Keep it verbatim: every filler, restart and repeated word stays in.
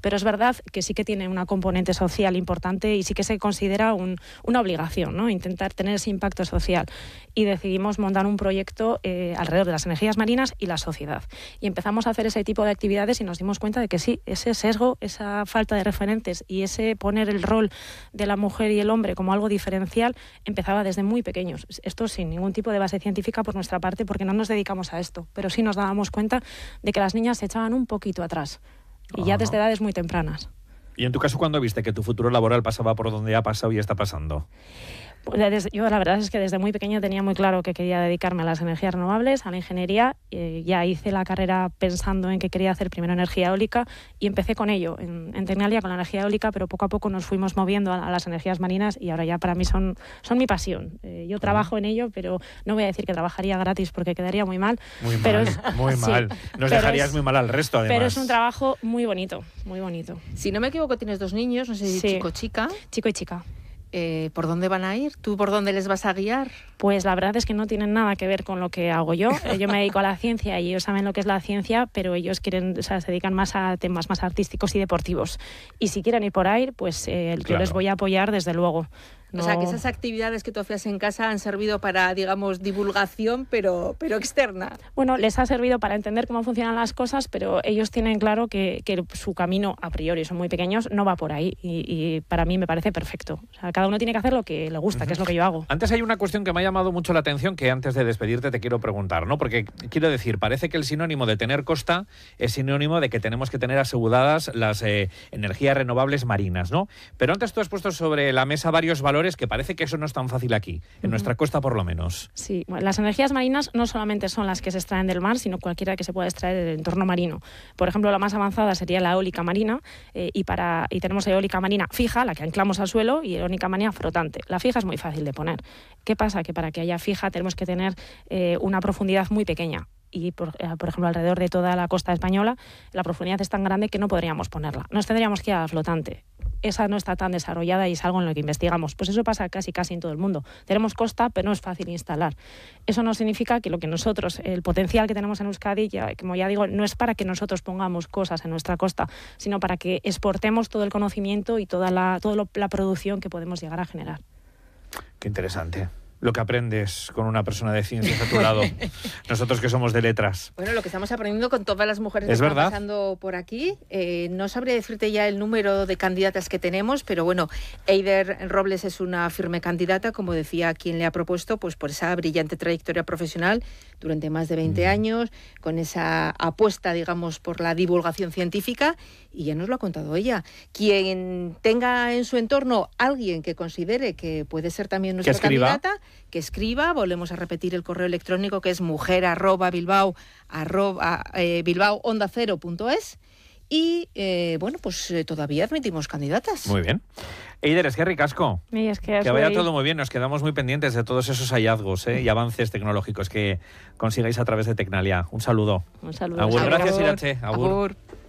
pero es verdad que sí que tiene una componente social importante y sí que se considera un, una obligación, ¿no? Intentar tener ese impacto social. Y decidimos montar un proyecto eh, alrededor de las energías marinas y la sociedad. Y empezamos a hacer ese tipo de actividades y nos dimos cuenta de que sí, ese sesgo, esa falta de referentes y ese poner el rol de la mujer y el hombre como algo diferencial empezaba desde muy pequeños. Esto sin ningún tipo de base científica por nuestra parte, porque no nos dedicamos a esto, pero sí nos dábamos cuenta de que las niñas se echaban un poquito atrás y ya desde edades muy tempranas. ¿Y en tu caso cuándo viste que tu futuro laboral pasaba por donde ha pasado y está pasando? Desde, yo la verdad es que desde muy pequeña tenía muy claro que quería dedicarme a las energías renovables, a la ingeniería. Eh, ya hice la carrera pensando en que quería hacer primero energía eólica y empecé con ello, en, en Tecnalia con la energía eólica, pero poco a poco nos fuimos moviendo a, a las energías marinas y ahora ya para mí son, son mi pasión. Eh, yo trabajo en ello, pero no voy a decir que trabajaría gratis porque quedaría muy mal. Muy pero mal, es, muy sí, mal. Nos dejarías es, muy mal al resto, además. Pero es un trabajo muy bonito, muy bonito. Si no me equivoco, tienes dos niños, no sé si sí. chico o chica. Chico y chica. Eh, ¿Por dónde van a ir? ¿Tú por dónde les vas a guiar? Pues la verdad es que no tienen nada que ver con lo que hago yo. Yo me dedico a la ciencia y ellos saben lo que es la ciencia, pero ellos quieren, o sea, se dedican más a temas más artísticos y deportivos. Y si quieren ir por ahí, pues eh, claro. yo les voy a apoyar desde luego. No... O sea, que esas actividades que tú hacías en casa han servido para, digamos, divulgación, pero, pero externa. Bueno, les ha servido para entender cómo funcionan las cosas, pero ellos tienen claro que, que su camino, a priori, son muy pequeños, no va por ahí. Y, y para mí me parece perfecto. O sea, cada uno tiene que hacer lo que le gusta, uh-huh. que es lo que yo hago. Antes hay una cuestión que me ha llamado mucho la atención que antes de despedirte te quiero preguntar, ¿no? Porque quiero decir, parece que el sinónimo de tener costa es sinónimo de que tenemos que tener aseguradas las eh, energías renovables marinas, ¿no? Pero antes tú has puesto sobre la mesa varios valores que parece que eso no es tan fácil aquí, en uh-huh. nuestra costa por lo menos. Sí, bueno, las energías marinas no solamente son las que se extraen del mar, sino cualquiera que se pueda extraer del entorno marino. Por ejemplo, la más avanzada sería la eólica marina eh, y, para, y tenemos eólica marina fija, la que anclamos al suelo, y eólica marina flotante. La fija es muy fácil de poner. ¿Qué pasa? Que para que haya fija tenemos que tener eh, una profundidad muy pequeña. Y, por, eh, por ejemplo, alrededor de toda la costa española, la profundidad es tan grande que no podríamos ponerla. Nos tendríamos que ir a la flotante. Esa no está tan desarrollada y es algo en lo que investigamos. Pues eso pasa casi casi en todo el mundo. Tenemos costa, pero no es fácil instalar. Eso no significa que lo que nosotros, el potencial que tenemos en Euskadi, ya, como ya digo, no es para que nosotros pongamos cosas en nuestra costa, sino para que exportemos todo el conocimiento y toda la, toda lo, la producción que podemos llegar a generar. Qué interesante lo que aprendes con una persona de ciencias a tu lado. Nosotros que somos de letras. Bueno, lo que estamos aprendiendo con todas las mujeres que ¿Es están verdad? pasando por aquí. Eh, no sabría decirte ya el número de candidatas que tenemos, pero bueno, Eider Robles es una firme candidata, como decía quien le ha propuesto, pues por esa brillante trayectoria profesional durante más de veinte mm. años, con esa apuesta, digamos, por la divulgación científica, y ya nos lo ha contado ella. Quien tenga en su entorno alguien que considere que puede ser también nuestra candidata, que escriba. Volvemos a repetir el correo electrónico, que es mujer arroba bilbao arroba eh, bilbao onda cero punto es, y eh, bueno, pues eh, todavía admitimos candidatas. Muy bien. Eider, es que ricasco. Sí, es que, que vaya todo muy bien. Nos quedamos muy pendientes de todos esos hallazgos ¿eh? y avances tecnológicos que consigáis a través de Tecnalia. Un saludo. Un saludo. Agur, Agur. gracias, Irache. Agur. Agur.